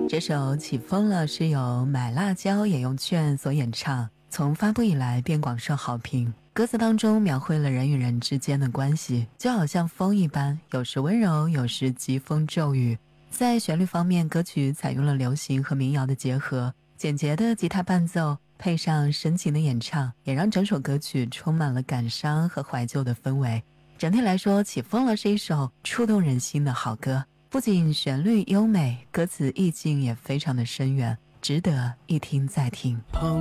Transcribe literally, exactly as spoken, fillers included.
这首《起风了》是由买辣椒演用券所演唱，从发布以来便广受好评。歌词当中描绘了人与人之间的关系，就好像风一般，有时温柔，有时疾风骤雨。在旋律方面，歌曲采用了流行和民谣的结合，简洁的吉他伴奏配上深情的演唱，也让整首歌曲充满了感伤和怀旧的氛围。整体来说，《起风了》是一首触动人心的好歌，不仅旋律优美，歌词意境也非常的深远，值得一听再听。